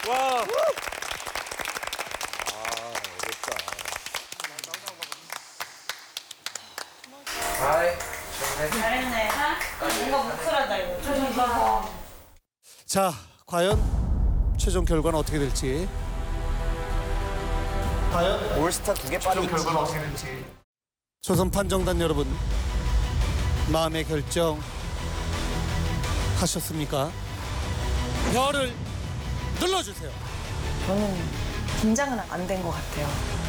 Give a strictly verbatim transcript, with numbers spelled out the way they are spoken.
와. 아, 어렵다. 아이, 좋네. 잘했네. 하? 뭔가 뭉클하다 이거. 자, 과연 최종 결과는 어떻게 될지. 과연 올스타 두 개 빠졌지. 결과는 어떻게 될지. 조선 판정단 여러분, 마음의 결정 하셨습니까? 별을 눌러주세요. 저는 긴장은 안 된 것 같아요.